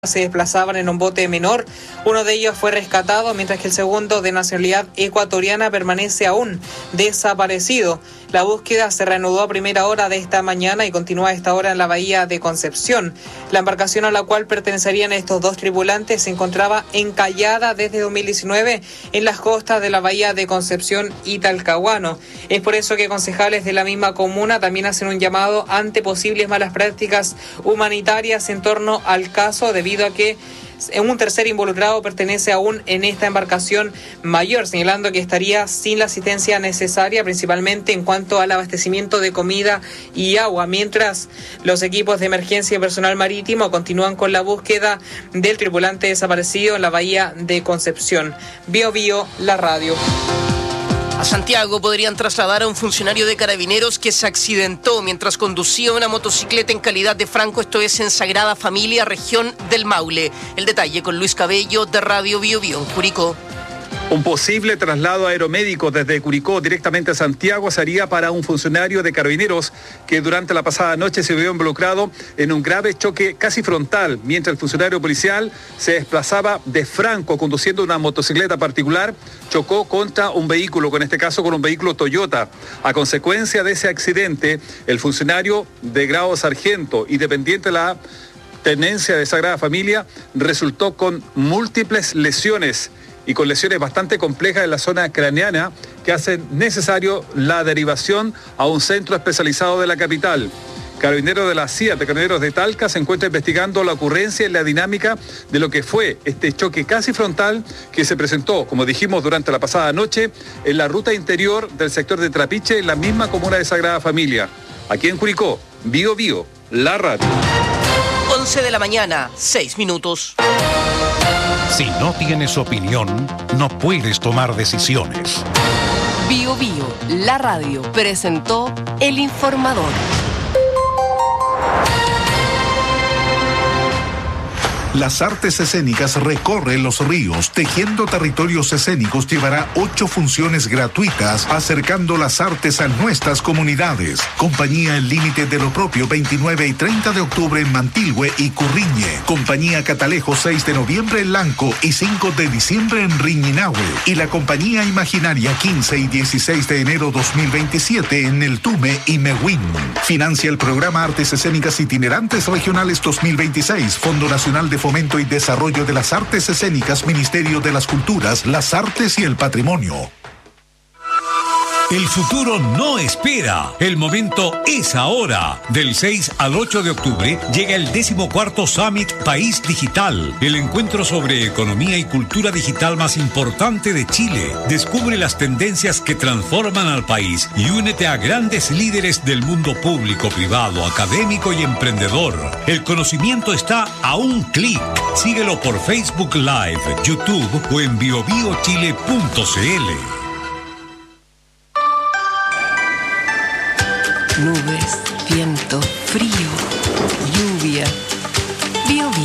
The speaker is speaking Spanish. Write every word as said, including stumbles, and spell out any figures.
se desplazaban en un bote menor. Uno de ellos fue rescatado, mientras que el segundo, de nacionalidad ecuatoriana, permanece aún desaparecido. La búsqueda se reanudó a primera hora de esta mañana y continúa a esta hora en la bahía de Concepción. La embarcación a la cual pertenecerían estos dos tripulantes se encontraba encallada desde dos mil diecinueve en las costas de la bahía de Concepción y Talcahuano. Es por eso que concejales de la misma comuna también hacen un llamado ante posibles malas prácticas humanitarias en torno al caso, debido debido a que un tercer involucrado pertenece aún en esta embarcación mayor, señalando que estaría sin la asistencia necesaria, principalmente en cuanto al abastecimiento de comida y agua, mientras los equipos de emergencia y personal marítimo continúan con la búsqueda del tripulante desaparecido en la bahía de Concepción. Bio Bio, la radio. A Santiago podrían trasladar a un funcionario de Carabineros que se accidentó mientras conducía una motocicleta en calidad de franco, esto es en Sagrada Familia, región del Maule. El detalle con Luis Cabello de Radio Bio Bio en Curicó. Un posible traslado aeromédico desde Curicó directamente a Santiago se haría para un funcionario de Carabineros que durante la pasada noche se vio involucrado en un grave choque casi frontal, mientras el funcionario policial se desplazaba de franco conduciendo una motocicleta particular, chocó contra un vehículo, en este caso con un vehículo Toyota. A consecuencia de ese accidente, el funcionario de grado sargento y dependiente de la tenencia de Sagrada Familia resultó con múltiples lesiones y con lesiones bastante complejas en la zona craneana que hacen necesario la derivación a un centro especializado de la capital. Carabineros de la C I A, de Carabineros de Talca, se encuentra investigando la ocurrencia y la dinámica de lo que fue este choque casi frontal que se presentó, como dijimos, durante la pasada noche en la ruta interior del sector de Trapiche, en la misma comuna de Sagrada Familia. Aquí en Curicó, Bio Bio, la radio. once de la mañana, seis minutos. Si no tienes opinión, no puedes tomar decisiones. Bio Bio, la radio, presentó El Informador. Las artes escénicas recorren los ríos. Tejiendo Territorios Escénicos llevará ocho funciones gratuitas acercando las artes a nuestras comunidades. Compañía El Límite de lo Propio, veintinueve y treinta de octubre en Mantilhue y Curriñe. Compañía Catalejo, seis de noviembre en Lanco y cinco de diciembre en Riñinahue. Y la Compañía Imaginaria, quince y dieciséis de enero dos mil veintisiete en El Tume y Mehuín. Financia el programa Artes Escénicas Itinerantes Regionales dos mil veintiséis, Fondo Nacional de Fomento y Desarrollo de las Artes Escénicas, Ministerio de las Culturas, las Artes y el Patrimonio. El futuro no espera, el momento es ahora. Del seis al ocho de octubre llega el decimocuarto Summit País Digital, el encuentro sobre economía y cultura digital más importante de Chile. Descubre las tendencias que transforman al país y únete a grandes líderes del mundo público, privado, académico y emprendedor. El conocimiento está a un clic. Síguelo por Facebook Live, YouTube o en bio bio chile punto c l. Nubes, viento, frío, lluvia. Bio Bio.